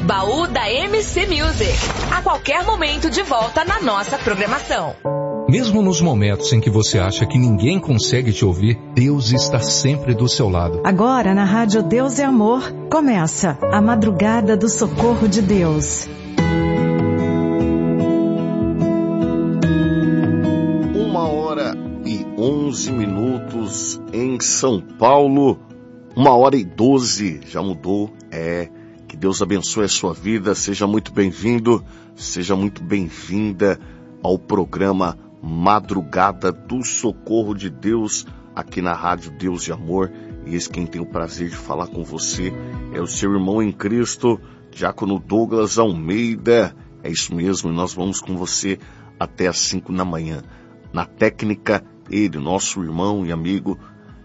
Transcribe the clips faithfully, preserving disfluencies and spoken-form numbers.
Baú da M C Music. A qualquer momento de volta na nossa programação. Mesmo nos momentos em que você acha que ninguém consegue te ouvir, Deus está sempre do seu lado. Agora na Rádio Deus é Amor, começa a Madrugada do Socorro de Deus. Uma hora e onze minutos em São Paulo. Uma hora e doze, já mudou, é... Que Deus abençoe a sua vida, seja muito bem-vindo, seja muito bem-vinda ao programa Madrugada do Socorro de Deus, aqui na Rádio Deus e Amor. E esse quem tem o prazer de falar com você é o seu irmão em Cristo, Diácono Douglas Almeida. É isso mesmo, nós vamos com você até às cinco da manhã. Na técnica, ele, nosso irmão e amigo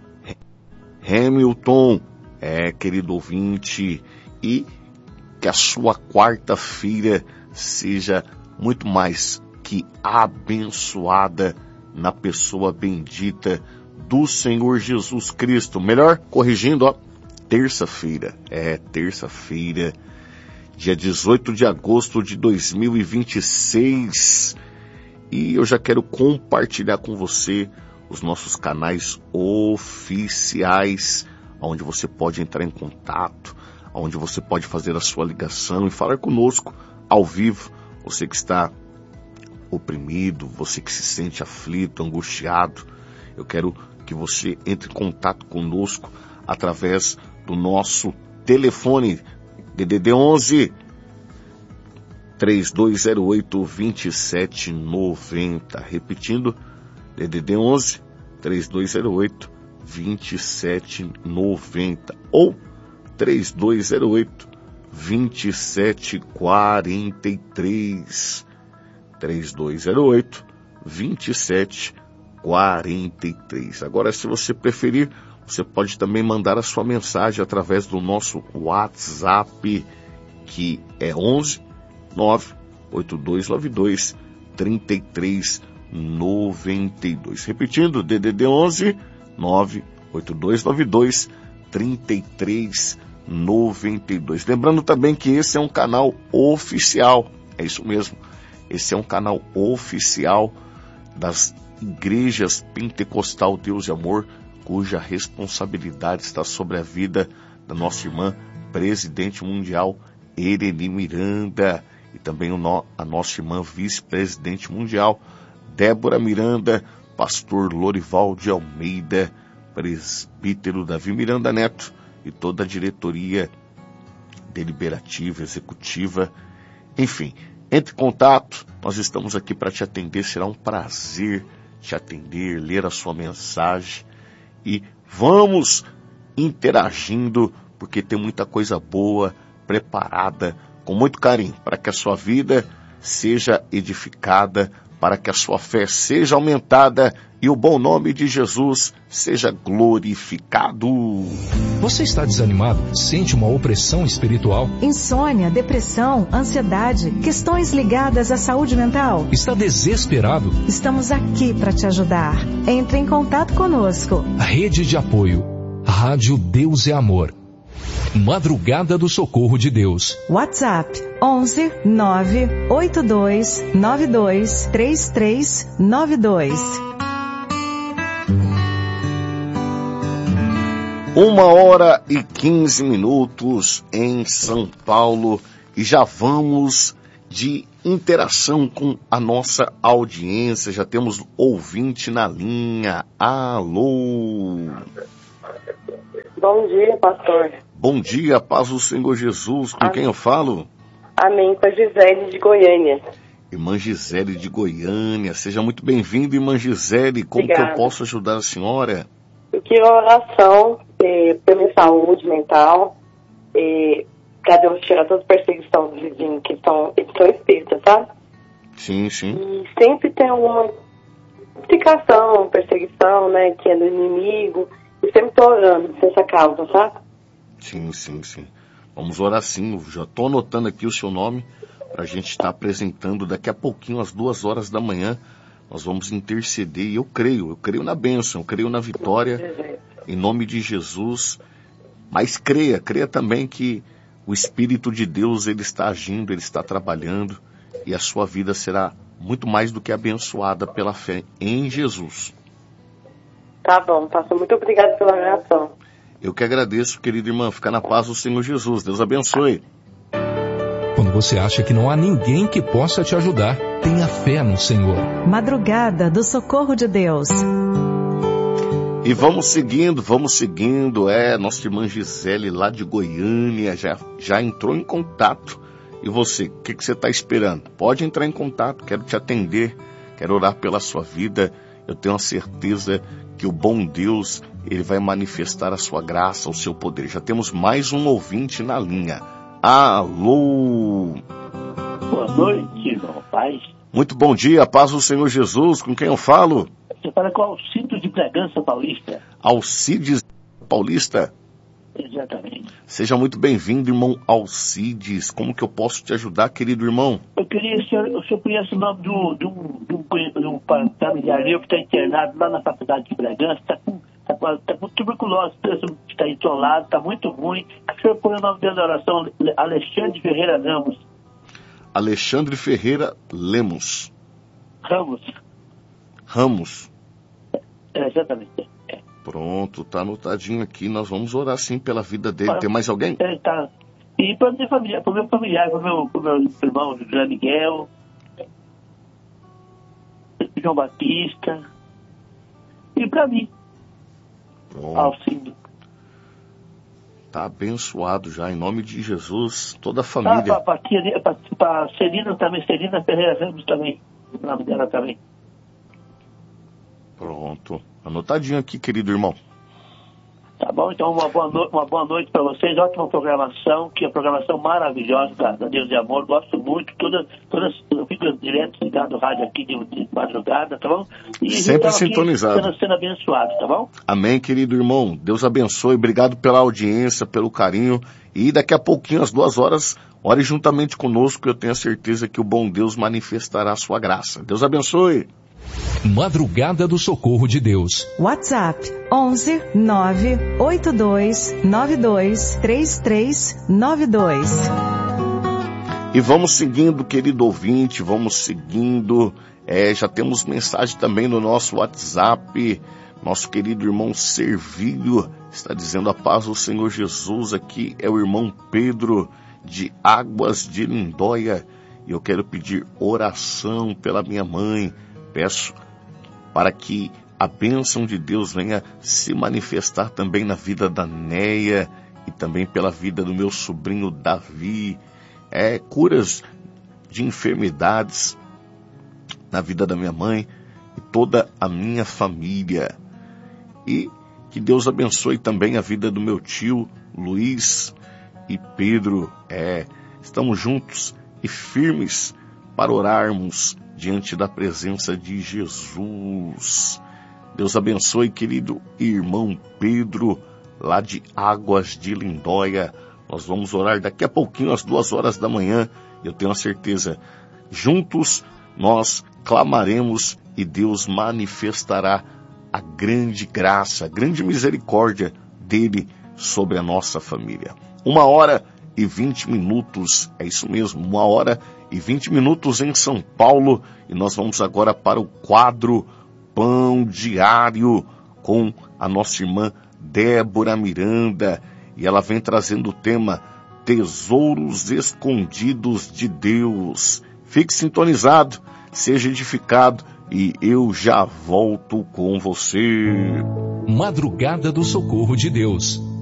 Hamilton, é, querido ouvinte, e que a sua quarta-feira seja muito mais que abençoada na pessoa bendita do Senhor Jesus Cristo. Melhor, corrigindo, ó, terça-feira, é, terça-feira, dia dezoito de agosto de dois mil e vinte e seis, e eu já quero compartilhar com você os nossos canais oficiais, onde você pode entrar em contato, onde você pode fazer a sua ligação e falar conosco ao vivo. Você que está oprimido, você que se sente aflito, angustiado, eu quero que você entre em contato conosco através do nosso telefone D D D onze, três dois zero oito, dois sete nove zero. Repetindo, D D D onze, três dois zero oito, dois sete nove zero ou três dois zero oito, dois sete quatro três, três dois zero oito, dois sete quatro três. Agora, se você preferir, você pode também mandar a sua mensagem através do nosso WhatsApp, que é onze, nove oito dois nove dois, três três nove dois. Repetindo, D D D onze, nove oito dois nove dois, três três nove dois. Lembrando também que esse é um canal oficial, é isso mesmo, esse é um canal oficial das Igrejas Pentecostal Deus e Amor, cuja responsabilidade está sobre a vida da nossa irmã presidente mundial Ereni Miranda, e também o no, a nossa irmã vice-presidente mundial Débora Miranda, pastor Lorival de Almeida, presbítero Davi Miranda Neto e toda a diretoria deliberativa, executiva, enfim, entre em contato, nós estamos aqui para te atender, será um prazer te atender, ler a sua mensagem e vamos interagindo, porque tem muita coisa boa preparada com muito carinho para que a sua vida seja edificada, para que a sua fé seja aumentada e o bom nome de Jesus seja glorificado. Você está desanimado? Sente uma opressão espiritual? Insônia, depressão, ansiedade, questões ligadas à saúde mental? Está desesperado? Estamos aqui para te ajudar. Entre em contato conosco. Rede de apoio. Rádio Deus é Amor. Madrugada do Socorro de Deus. WhatsApp onze, nove oito dois nove dois, três três nove dois. Uma hora e quinze minutos em São Paulo e já vamos de interação com a nossa audiência. Já temos ouvinte na linha. Alô! Bom dia, pastor. Bom dia, paz do Senhor Jesus. Com Amém. Quem eu falo? Amém, com a Gisele de Goiânia. Irmã Gisele de Goiânia. Seja muito bem-vinda, irmã Gisele. Como Obrigada. Que eu posso ajudar a senhora? Eu queria uma oração eh, pela minha saúde mental, eh, para Deus tirar toda a perseguição dos vizinhos que estão, eles são espíritas, tá? Sim, sim. E sempre tem alguma implicação, perseguição, né, que é do inimigo, e sempre estou orando por essa causa, tá? Sim, sim, sim. Vamos orar sim. Eu já estou anotando aqui o seu nome para a gente estar apresentando daqui a pouquinho, às duas horas da manhã. Nós vamos interceder e eu creio, eu creio na bênção, eu creio na vitória, em nome de Jesus. Mas creia, creia também que o Espírito de Deus, ele está agindo, ele está trabalhando, e a sua vida será muito mais do que abençoada pela fé em Jesus. Tá bom, pastor. Muito obrigado pela oração. Eu que agradeço, querida irmã. Fica na paz do Senhor Jesus. Deus abençoe. Quando você acha que não há ninguém que possa te ajudar, tenha fé no Senhor. Madrugada do Socorro de Deus. E vamos seguindo, vamos seguindo. É, nossa irmã Gisele, lá de Goiânia, já, já entrou em contato. E você, o que, que você está esperando? Pode entrar em contato, quero te atender, quero orar pela sua vida. Eu tenho a certeza que o bom Deus, ele vai manifestar a sua graça, o seu poder. Já temos mais um ouvinte na linha. Alô! Boa noite, irmão. Paz. Muito bom dia, paz do Senhor Jesus. Com quem eu falo? Você fala com Alcides de Bragança Paulista. Alcides Paulista? Exatamente. Seja muito bem-vindo, irmão Alcides. Como que eu posso te ajudar, querido irmão? Eu queria, o senhor, o senhor conhece o nome do, do, do, do um familiar meu que está internado lá na faculdade de Bragança, está com, tá com, tá com tuberculose, está isolado, está muito ruim. O senhor põe o nome dele na oração, Alexandre Ferreira Ramos. Alexandre Ferreira Lemos. Ramos. Ramos. É, exatamente. É. Pronto, tá anotadinho aqui. Nós vamos orar sim pela vida dele. Para, Tem mais alguém? É, tá. E para o meu familiar, para o meu familiar, para o meu, meu irmão José Miguel, João Batista, e para mim, Alcindo. Tá abençoado já, em nome de Jesus, toda a família. Ah, para Celina também, Celina Ferreira Ramos também, o nome dela também. Pronto, anotadinho aqui, querido irmão. Tá bom, então uma boa, no... uma boa noite para vocês, ótima programação, que é uma programação maravilhosa da, da Deus e Amor, gosto muito, todas, todas, eu fico direto ligado no rádio aqui de, de madrugada, tá bom? E sempre sintonizado. Sendo, sendo abençoado, tá bom? Amém, querido irmão, Deus abençoe, obrigado pela audiência, pelo carinho, e daqui a pouquinho, às duas horas, ore juntamente conosco, eu tenho a certeza que o bom Deus manifestará a sua graça. Deus abençoe. Madrugada do Socorro de Deus. WhatsApp onze nove oito dois nove dois três três nove dois. E vamos seguindo, querido ouvinte, vamos seguindo. É, já temos mensagem também no nosso WhatsApp. Nosso querido irmão Servilho está dizendo a paz do Senhor Jesus. Aqui é o irmão Pedro de Águas de Lindóia. E eu quero pedir oração pela minha mãe. Peço para que a bênção de Deus venha se manifestar também na vida da Neia e também pela vida do meu sobrinho Davi. É, curas de enfermidades na vida da minha mãe e toda a minha família. E que Deus abençoe também a vida do meu tio Luiz e Pedro. É, estamos juntos e firmes para orarmos diante da presença de Jesus. Deus abençoe, querido irmão Pedro, lá de Águas de Lindóia. Nós vamos orar daqui a pouquinho, às duas horas da manhã. Eu tenho a certeza, juntos nós clamaremos e Deus manifestará a grande graça, a grande misericórdia dele sobre a nossa família. Uma hora e vinte minutos, é isso mesmo, uma hora e vinte minutos em São Paulo, e nós vamos agora para o quadro Pão Diário com a nossa irmã Débora Miranda, e ela vem trazendo o tema Tesouros Escondidos de Deus. Fique sintonizado, seja edificado, e eu já volto com você. Madrugada do Socorro de Deus.